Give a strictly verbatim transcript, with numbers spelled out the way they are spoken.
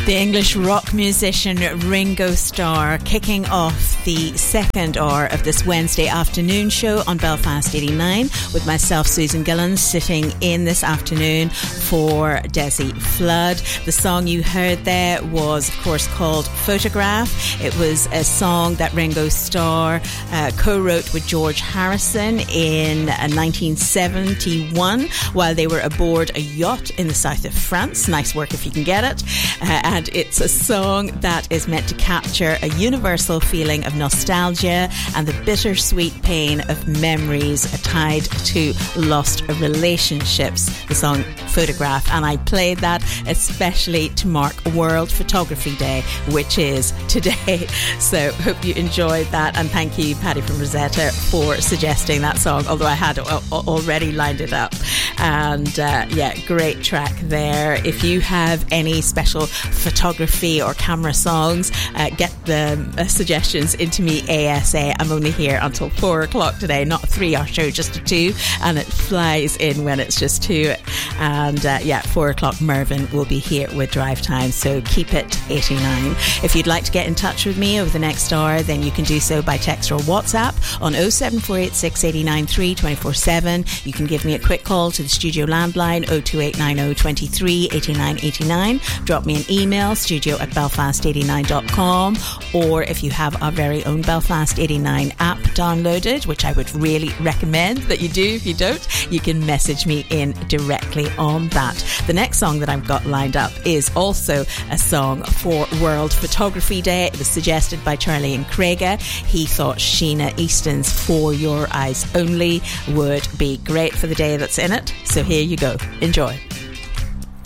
The English rock musician Ringo Starr kicking off the second hour of this Wednesday afternoon show on Belfast eighty-nine with myself, Susan Gillan, sitting in this afternoon for Desi Flood. The song you heard there was, of course, called Photograph. It was a song that Ringo Starr uh, co-wrote with George Harrison in uh, nineteen seventy-one while they were aboard a yacht in the south of France. Nice work if you can get it. Uh, And it's a song that is meant to capture a universal feeling of nostalgia and the bittersweet pain of memories tied to lost relationships. The song Photograph. And I played that especially to mark World Photography Day, which is today. So hope you enjoyed that. And thank you, Paddy from Rosetta, for suggesting that song, although I had already lined it up. And uh, yeah, great track there. If you have any special photography or camera songs, uh, get the uh, suggestions into me A S A. I'm only here until four o'clock today, not a three hour show, just a two, and it flies in when it's just two. And uh, yeah, four o'clock Mervyn will be here with Drive Time, so keep it eighty-nine. If you'd like to get in touch with me over the next hour, then you can do so by text or WhatsApp on oh seven four eight six, eight nine three, two four seven. You can give me a quick call to the studio landline oh two eight nine oh, two three, eight nine eight nine. Drop me an email, studio at belfast eighty-nine dot com, or if you have our very own Belfast eighty-nine app downloaded, which I would really recommend that you do. If you don't, you can message me in directly on that. The next song that I've got lined up is also a song for World Photography Day. It was suggested by Charlie and Craiga. He thought Sheena Easton's For Your Eyes Only would be great for the day that's in it. So here you go. Enjoy.